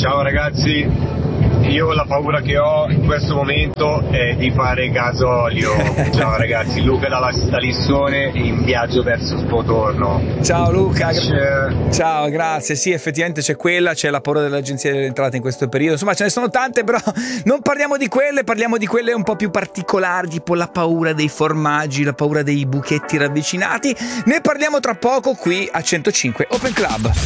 Ciao ragazzi, io la paura che ho in questo momento è di fare gasolio. Ciao ragazzi, Luca da Lissone in viaggio verso Spotorno. Ciao Luca, ciao, grazie. Sì, effettivamente c'è la paura dell'Agenzia delle Entrate in questo periodo. Insomma, ce ne sono tante, però non parliamo di quelle, parliamo di quelle un po' più particolari, tipo la paura dei formaggi, la paura dei buchetti ravvicinati. Ne parliamo tra poco qui a 105 Open Club.